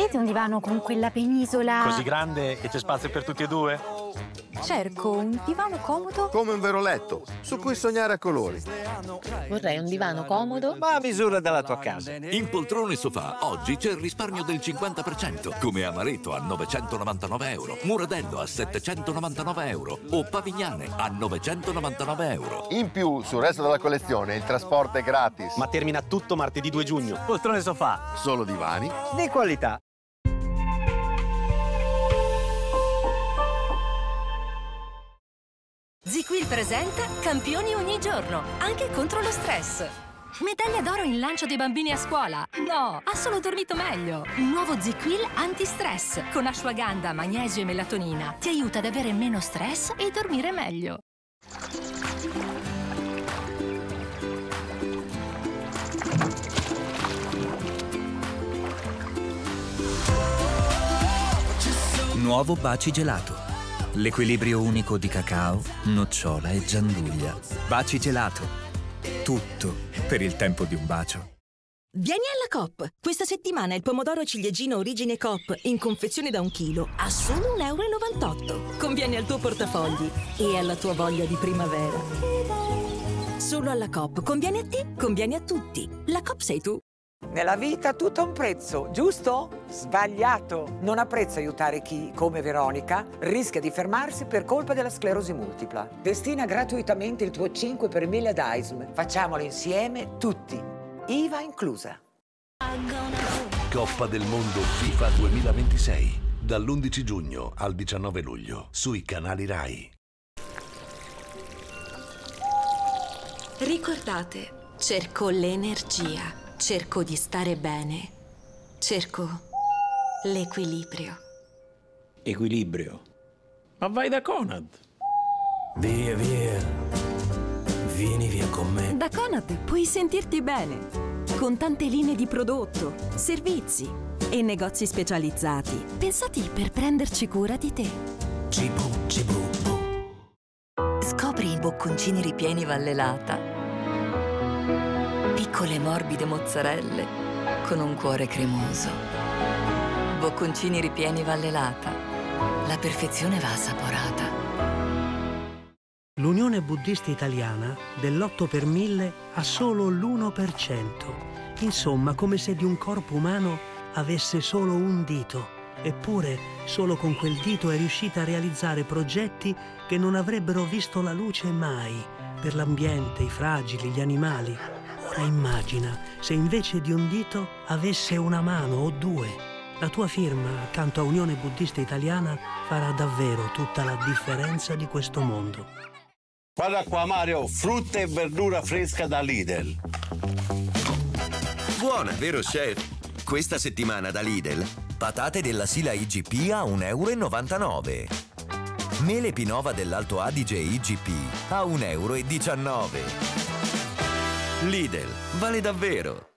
avete un divano con quella penisola? Così grande che c'è spazio per tutti e due? Cerco un divano comodo. Come un vero letto, su cui sognare a colori. Vorrei un divano comodo, ma a misura della tua casa. In Poltrone Sofà oggi c'è il risparmio del 50%, come Amaretto a 999 euro, Muradello a 799 euro o Pavignane a 999 euro. In più, sul resto della collezione il trasporto è gratis. Ma termina tutto martedì 2 giugno. Poltrone Sofà, Solo divani di qualità. ZQL presenta Campioni ogni giorno, anche contro lo stress. Medaglia d'oro in lancio dei bambini a scuola? No, ha solo dormito meglio. Nuovo ZQL anti-stress con ashwagandha, magnesio e melatonina. Ti aiuta ad avere meno stress e dormire meglio. Nuovo Baci Gelato. L'equilibrio unico di cacao, nocciola e gianduglia. Baci Gelato. Tutto per il tempo di un bacio. Vieni alla Coop! Questa settimana il pomodoro ciliegino origine Coop in confezione da 1 chilo a solo 1,98 €. Conviene al tuo portafogli e alla tua voglia di primavera. Solo alla Coop. Conviene a te, conviene a tutti. La Coop sei tu. Nella vita tutto ha un prezzo, giusto? Sbagliato! Non ha prezzo aiutare chi, come Veronica, rischia di fermarsi per colpa della sclerosi multipla. Destina gratuitamente il tuo 5 per 1000 ad AISM. Facciamolo insieme tutti. IVA inclusa. Coppa del Mondo FIFA 2026. Dall'11 giugno al 19 luglio sui canali Rai. Ricordate, cerco l'energia. Cerco di stare bene. Cerco l'equilibrio. Equilibrio. Ma vai da Conad. Via, via. Vieni via con me. Da Conad puoi sentirti bene. Con tante linee di prodotto, servizi e negozi specializzati. Pensati per prenderci cura di te. Cibu, cibu, bu. Scopri i bocconcini ripieni Vallelata. Piccole morbide mozzarelle con un cuore cremoso. Bocconcini ripieni Vallelata. La perfezione va assaporata. L'Unione Buddista Italiana dell'8 per 1000 ha solo l'1%. Insomma, come se di un corpo umano avesse solo un dito. Eppure, solo con quel dito è riuscita a realizzare progetti che non avrebbero visto la luce mai, per l'ambiente, i fragili, gli animali. Ora immagina se invece di un dito avesse una mano o 2. La tua firma accanto a Unione Buddista Italiana farà davvero tutta la differenza di questo mondo. Guarda qua Mario, frutta e verdura fresca da Lidl. Buona, vero chef? Questa settimana da Lidl, patate della Sila IGP a 1,99 €. Mele Pinova dell'Alto Adige IGP a 1,19 €. Lidl, vale davvero!